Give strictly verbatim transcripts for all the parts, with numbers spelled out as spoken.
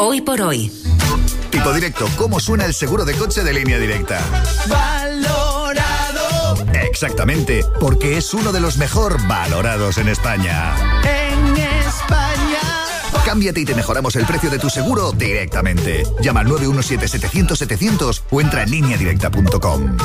Hoy por hoy. Tipo Directo, ¿cómo suena el seguro de coche de Línea Directa? Valorado. Exactamente, porque es uno de los mejor valorados en España. En España. Cámbiate y te mejoramos el precio de tu seguro directamente. Llama al nueve uno siete setecientos setecientos o entra en línea directa punto com.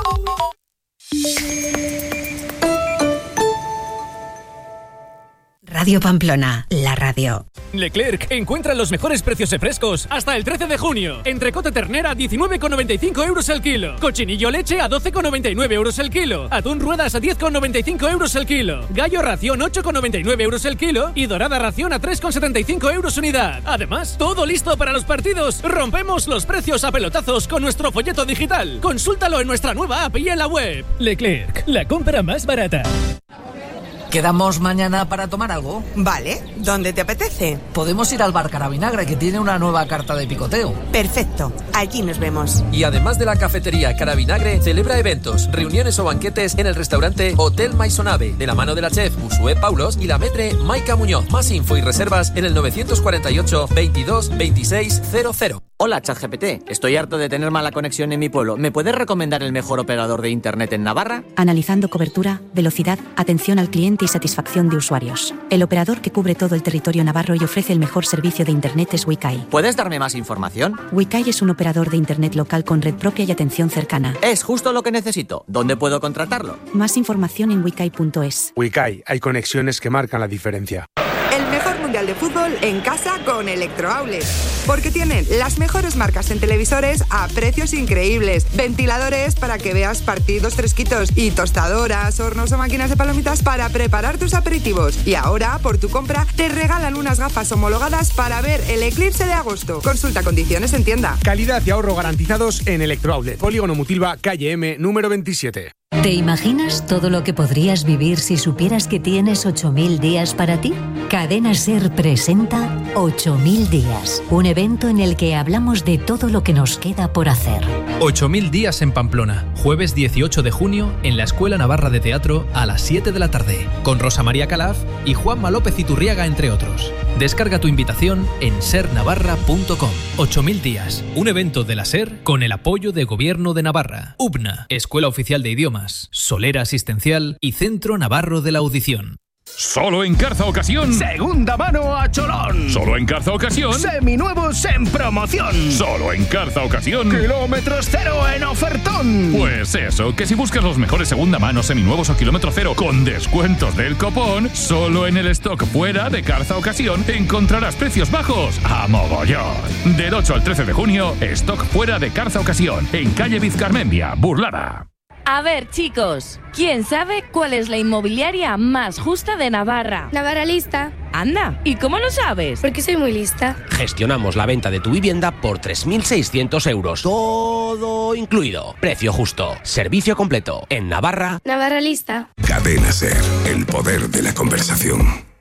Radio Pamplona, la radio. Leclerc encuentra los mejores precios de frescos hasta el trece de junio. Entrecote ternera diecinueve con noventa y cinco euros el kilo. Cochinillo leche a doce con noventa y nueve euros el kilo. Atún ruedas a diez con noventa y cinco euros el kilo. Gallo ración ocho con noventa y nueve euros el kilo. Y dorada ración a tres con setenta y cinco euros unidad. Además, todo listo para los partidos. Rompemos los precios a pelotazos con nuestro folleto digital. Consúltalo en nuestra nueva app y en la web. Leclerc, la compra más barata. ¿Quedamos mañana para tomar algo? Vale, ¿dónde te apetece? Podemos ir al bar Caravinagre, que tiene una nueva carta de picoteo. Perfecto, allí nos vemos. Y además de la cafetería Caravinagre, celebra eventos, reuniones o banquetes en el restaurante Hotel Maisonave, de la mano de la chef Usue Paulos y la maître Maika Muñoz. Más info y reservas en el novecientos cuarenta y ocho veintidós veintiséis cero cero. Hola, ChatGPT. Estoy harto de tener mala conexión en mi pueblo. ¿Me puedes recomendar el mejor operador de internet en Navarra? Analizando cobertura, velocidad, atención al cliente y satisfacción de usuarios. El operador que cubre todo el territorio navarro y ofrece el mejor servicio de internet es Wikai. ¿Puedes darme más información? Wikai es un operador de internet local con red propia y atención cercana. Es justo lo que necesito. ¿Dónde puedo contratarlo? Más información en wikai punto es. Wikai, hay conexiones que marcan la diferencia. El mejor mundial de fútbol en casa con Electroaulet. Porque tienen las mejores marcas en televisores a precios increíbles. Ventiladores para que veas partidos fresquitos. Y tostadoras, hornos o máquinas de palomitas para preparar tus aperitivos. Y ahora, por tu compra, te regalan unas gafas homologadas para ver el eclipse de agosto. Consulta condiciones en tienda. Calidad y ahorro garantizados en Electroaulet. Polígono Mutilva, calle M, número veintisiete. ¿Te imaginas todo lo que podrías vivir si supieras que tienes ocho mil días para ti? Cadena SER presenta ocho mil días, un evento en el que hablamos de todo lo que nos queda por hacer. ocho mil días en Pamplona, jueves dieciocho de junio en la Escuela Navarra de Teatro a las siete de la tarde, con Rosa María Calaf y Juanma López Iturriaga, entre otros. Descarga tu invitación en ser navarra punto com. ocho mil días, un evento de la SER con el apoyo de Gobierno de Navarra, U B N A, Escuela Oficial de Idiomas, Solera Asistencial y Centro Navarro de la Audición. Solo en Carza Ocasión. Segunda mano a cholón. Solo en Carza Ocasión. Seminuevos en promoción. Solo en Carza Ocasión. Kilómetros cero en ofertón. Pues eso, que si buscas los mejores segunda mano, seminuevos o kilómetro cero con descuentos del copón, solo en el stock fuera de Carza Ocasión encontrarás precios bajos a mogollón. Del ocho al trece de junio, stock fuera de Carza Ocasión, en calle Vizcarmendia, Burlada. A ver, chicos, ¿quién sabe cuál es la inmobiliaria más justa de Navarra? Navarra Lista. Anda, ¿y cómo lo sabes? Porque soy muy lista. Gestionamos la venta de tu vivienda por tres mil seiscientos euros. Todo incluido. Precio justo. Servicio completo. En Navarra. Navarra Lista. Cadena SER. El poder de la conversación.